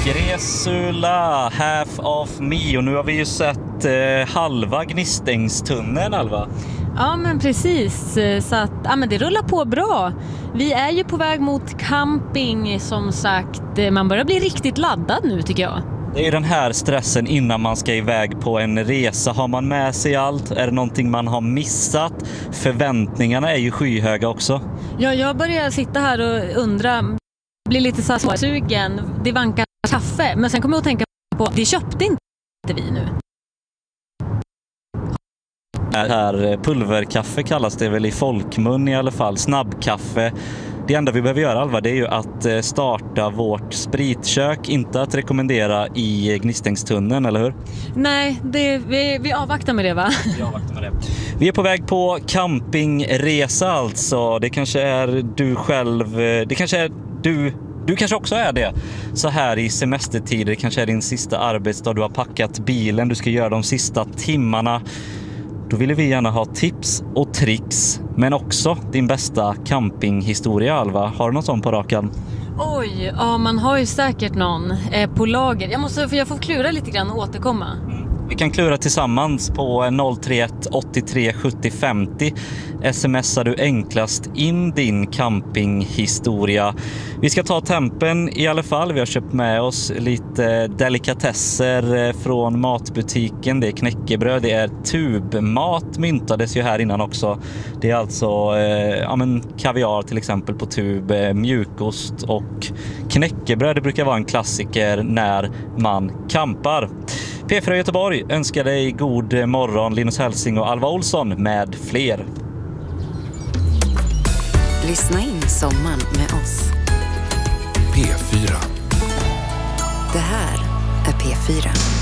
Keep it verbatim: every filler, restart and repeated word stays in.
Gresula, Half of Me. Och nu har vi ju sett eh, halva Gnistängstunneln, Alva. Ja, men precis. Så att, ja, men det rullar på bra. Vi är ju på väg mot camping, som sagt. Man börjar bli riktigt laddad nu, tycker jag. Det är ju den här stressen innan man ska iväg på en resa. Har man med sig allt? Är det någonting man har missat? Förväntningarna är ju skyhöga också. Ja, jag börjar sitta här och undra, blir lite så här sugen. Det vankar kaffe, men sen kommer jag att tänka på, det köpte inte vi nu. Det här pulverkaffe kallas det väl i folkmun i alla fall. Snabbkaffe. Det enda vi behöver göra, Alva, det är ju att starta vårt spritkök. Inte att rekommendera i Gnistängstunneln, eller hur? Nej, det, vi, vi avvaktar med det, va? Vi avvaktar med det. Vi är på väg på campingresa alltså. Det kanske är du själv. Det kanske är du. Du kanske också är det. Så här i semestertider, kanske är din sista arbetsdag. Du har packat bilen, du ska göra de sista timmarna. Då vill vi gärna ha tips och tricks, men också din bästa campinghistoria, Alva. Har du något sånt på rakan? Oj, ja, man har ju säkert någon eh, på lager. Jag måste, för jag får klura lite grann och återkomma. Mm. Vi kan klura tillsammans på noll tre ett åttiotre sjuttio femtio. Smsar du enklast in din campinghistoria. Vi ska ta tempen i alla fall. Vi har köpt med oss lite delikatesser från matbutiken. Det är knäckebröd, det är tubmat, myntades ju här innan också. Det är alltså eh, ja, men kaviar till exempel på tub, eh, mjukost och knäckebröd. Det brukar vara en klassiker när man campar. P fyra Göteborg önskar dig god morgon, Linus Hälsing och Alva Olsson med fler. Lyssna in sommaren med oss. P fyra. Det här är P fyra.